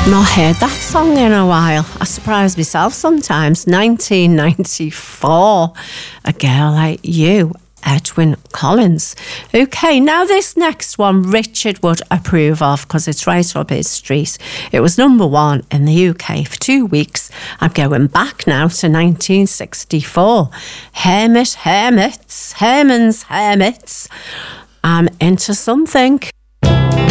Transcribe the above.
Not heard that song in a while. I surprise myself sometimes. 1994. A Girl Like You, Edwyn Collins. Okay, now this next one Richard would approve of because it's right up his street. It was number one in the UK for 2 weeks. I'm going back now to 1964. Herman's Hermits. I'm into something.